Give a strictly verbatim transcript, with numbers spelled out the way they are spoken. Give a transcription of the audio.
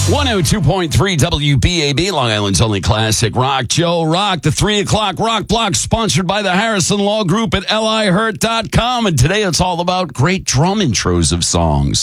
one oh two point three W B A B, Long Island's only classic rock. Joe Rock, the three o'clock rock block, sponsored by the Harrison Law Group at L I Hurt dot com. And today it's all about great drum intros of songs.